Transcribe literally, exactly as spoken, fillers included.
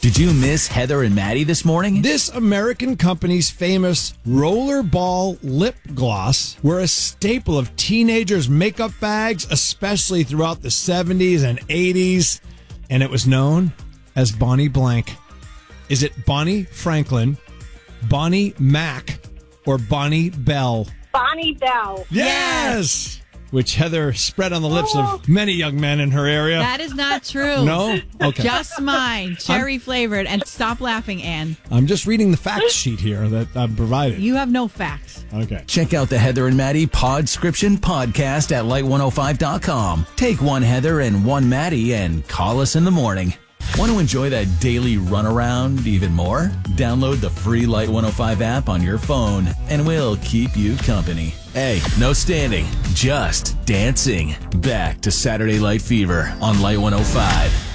Did you miss Heather and Maddie this morning? This American company's famous Rollerball lip gloss were a staple of teenagers' makeup bags, especially throughout the seventies and eighties, and it was known as Bonnie Blank. Is it Bonnie Franklin, Bonnie Mac, or Bonnie Bell? Bonnie Bell. Yes! Which Heather spread on the lips of many young men in her area. That is not true. No? Okay. Just mine, cherry I'm, flavored. And stop laughing, Ann. I'm just reading the fact sheet here that I'm provided. You have no facts. Okay. Check out the Heather and Maddie Podscription podcast at light one oh five dot com. Take one Heather and one Maddie and call us in the morning. Want to enjoy that daily runaround even more? Download the free Light one oh five app on your phone, and we'll keep you company. Hey, no standing, just dancing. Back to Saturday Light Fever on Light one oh five.